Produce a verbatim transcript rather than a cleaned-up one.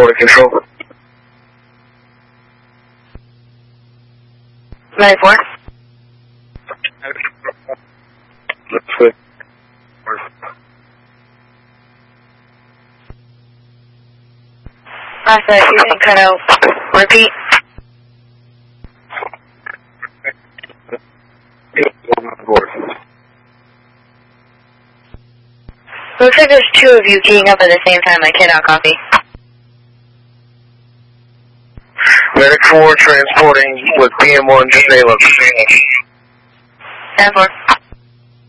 Border Control. nine four. Let's see. Process, you can cut out. Repeat. Looks like there's two of you keying up at the same time. I cannot copy. Medic four transporting with P M one to Salem. ten four.